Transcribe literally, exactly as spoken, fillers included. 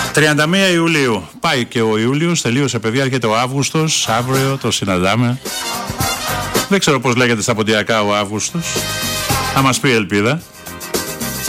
τριάντα μία Ιουλίου. Πάει και ο Ιούλιος, τελείωσε παιδιά, έρχεται ο Αύγουστος. Αύριο το συναντάμε. Δεν ξέρω πώς λέγεται στα ποντιακά ο Αύγουστος. Θα μας πει η Ελπίδα.